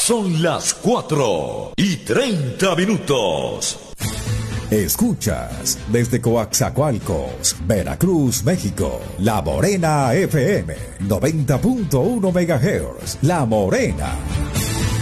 Son las 4:30. Escuchas desde Coaxacualcos, Veracruz, México, La Morena FM, 90.1 MHz, La Morena.